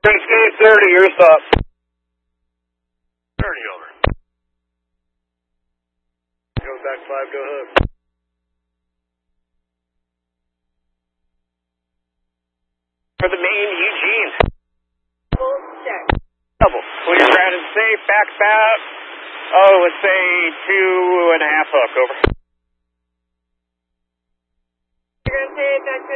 Skate 30, your stop. 30 over. Go back 5, go ahead. For the main Eugene. Full check. Double. Clear grounded safe, back about, let's say 2.5 hook, over. You're going to say back to